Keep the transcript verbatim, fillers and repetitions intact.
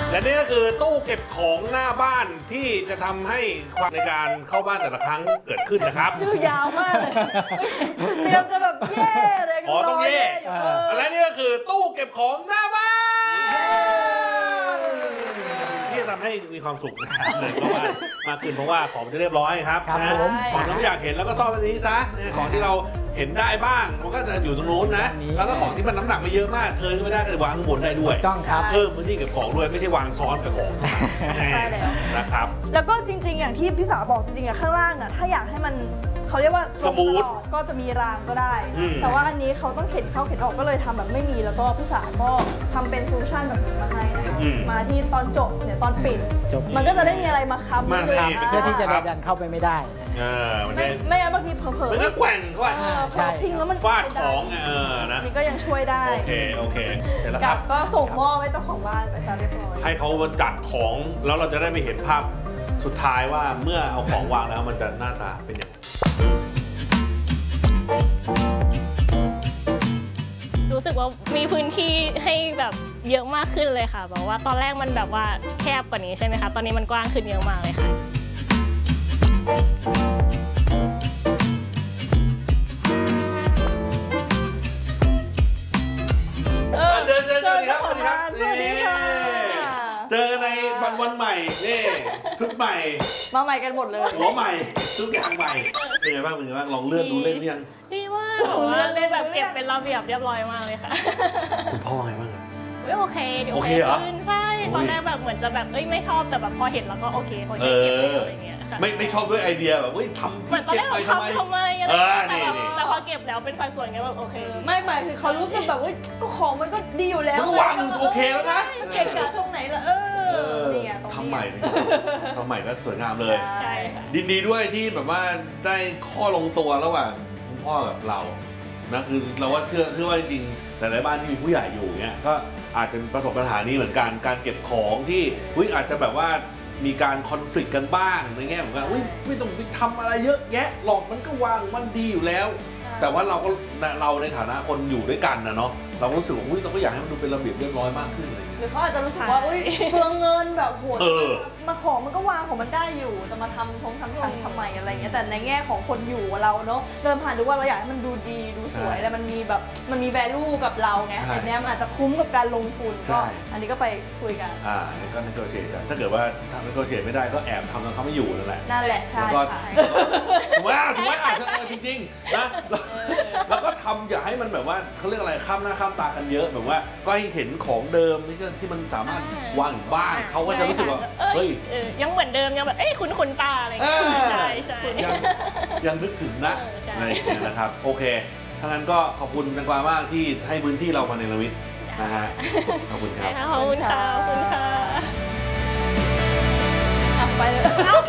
และนี่ก็คือตู้เก็บของหน้าบ้านที่จะทำให้ความในการเข้าบ้านแต่ละครั้งเกิดขึ้นนะครับชื่อยาวมากเลยเตรียมจะแบบเย่เลยอ๋อต้องเย่และนี่ก็คือตู้เก็บของหน้าบ้านที่จะทำให้มีความสุขนะครับเลยก็ว่ามากขึ้นเพราะว่าของจะเรียบร้อยครับนะของที่อยากเห็นแล้วก็ซ่อนไว้ในนี้ซะของที่เราเห็นได้บ้างมันก็จะอยู่ตรงนู้นนะแล้วก็ของที่มันน้ำหนักไม่เยอะมากเธอไม่ได้ก็วางข้างบนได้ด้วยต้องครับเพิ่มพื้นที่เก็บของด้วยไม่ใช่วางซ้อนกับของนะครับแล้วก็จริงๆอย่างที่พี่สาวบอกจริงๆอะข้างล่างอะถ้าอยากให้มันเขาเรียกว่าสมูทก็จะมีรางก็ได้แต่ว่าอันนี้เขาต้องเข็นเข้าเข็นออกก็เลยทำแบบไม่มีแล้วก็พี่สาวก็ทำเป็นโซลูชันแบบนี้มาให้นะคะมาที่ตอนจบเนี่ยตอนปิดมันก็จะได้มีอะไรมาค้ำเพื่อที่จะดันเข้าไปไม่ได้ไม่ไม่งั้นบางทีเผลอๆมันก็แกว่งเข้าไปใช่ทิ้งแล้วมันฟาดของเออนะนี่ก็ยังช่วยได้โอเคโอเคเสร็จแล้วครับก็ส่งมอบให้เจ้าของบ้านไปซะเรียบร้อยให้เขาจัดของแล้วเราจะได้ไปเห็นภาพสุดท้ายว่าเมื่อเอาของวางแล้วมันจะหน้าตาเป็นยังไงรู้สึกว่ามีพื้นที่ให้แบบเยอะมากขึ้นเลยค่ะแบบว่าตอนแรกมันแบบว่าแคบกว่านี้ใช่ไหมคะตอนนี้มันกว้างขึ้นเยอะมากเลยค่ะเจอเจอเจอครับสวัสดีครับเจอในวันวันใหม่นี่ชุดใหม่มาใหม่กันหมดเลยหัวใหม่ทุกอย่างใหม่เป็นไงบ้างเป็นไงบ้างลองเลื่อนดูเล่นหรือยังดีมากเลื่อนเล่นแบบเก็บเป็นระเบียบเรียบร้อยมากเลยค่ะคุณพ่อไงบ้างโอเคเดี๋ยวโอเคขึ้นใช่ตอนแรกแบบเหมือนจะแบบเอ้ยไม่ชอบแต่แบบพอเห็นแล้วก็โอเคเขาเก็บอะไรเงี้ยไม่ไม่ชอบด้วยไอเดียแบบเฮ้ยทำที่เก็บไปทำไมทำไมอะไรแต่พอเก็บแล้วเป็นสัดส่วนไงแบบโอเคไม่หมายคือเขารู้สึกแบบว่าก็ของมันก็ดีอยู่แล้วมันก็วางโอเคแล้วนะเก่งกาตรงไหนล่ะเออเนี่ยทำใหม่ทำใหม่ก็สวยงามเลยใช่ค่ะดีดีด้วยที่แบบว่าได้ข้อลงตัวระหว่างคุณพ่อกับเรานะคือเราว่าเชื่อเชื่อว่าจริงๆหลายๆบ้านที่มีผู้ใหญ่อยู่เนี่ยก็อาจจะประสบปัญหานี้เหมือนกันการเก็บของที่อุ้ยอาจจะแบบว่ามีการคอนฟ lict กันบ้างในแง่ของการอุ้ยไม่ต้องไปทำอะไรเยอะแยะหรอกมันก็วางมันดีอยู่แล้วแต่ว่าเราก็เราในฐานะคนอยู่ด้วยกันนะเนาะเราก็รู้สึกว่าอุ้ยเราก็อยากให้มันดูเป็นระเบียบเรียบร้อยมากขึ้นอะไรอย่างเงี้ยหรือเขาอาจจะรู้สึกว่าอุ้ยเปลืองเงินแบบโหดมาของมันก็วางของมันได้อยู่จะมาทำทงทำทันทำไมอะไรเงี้ยแต่ในแง่ของคนอยู่เราเนาะเดินผ่านดูว่าเราอยากให้มันดูดีดูสวยแล้วมันมีแบบมันมี value กับเราไงแต่เนี้ยมันอาจจะคุ้มกับการลงทุนก็อันนี้ก็ไปคุยกันอ่าก็นักโกเชตกันถ้าเกิดว่าทำนักโกเชตไม่ได้ก็แอบทำตอนเขาไม่อยู่นั่นแหละนั่นแหละใช่แล้วก็ถูกไหมถูกไหมอาจจะจริงๆนะแล้วก็ทำอย่าให้มันแบบว่าเขาเรียกอะไรข้ามหน้าข้ามตากันเยอะแบบว่าก็ให้เห็นของเดิมที่ที่มันสามารถวางอยู่บ้านเขาก็จะรู้สึกว่าเฮ้ยยังเหมือนเดิมยังแบบเอ้ยคุ้นคุ้นตาอะไรอย่างเงี้ยใช่ใช่ยังนึกถึงนะอะไรอย่างเงี้ยนะครับโอเคถ้างั้นก็ขอบคุณแตงกวามากที่ให้พื้นที่เรามาในละมิตนะฮะขอบคุณครับขอบคุณค่ะขอบคุณค่ะไปเลย